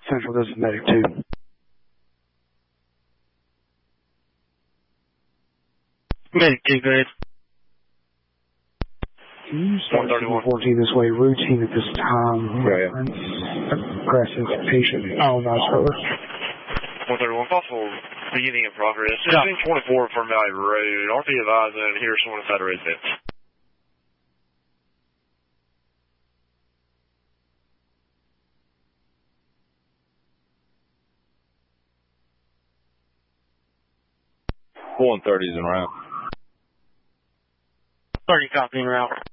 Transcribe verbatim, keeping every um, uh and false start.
Central, this is Medic two. Medic two, go ahead. Can you start fourteen this way, routine at this time, reference, aggressive patient, oh, no, sir. one thirty-one, possible beginning of progress. fifteen twenty-four from Valley Road. R P advised and here's someone inside the residence. one thirty is en route. thirty copy en route.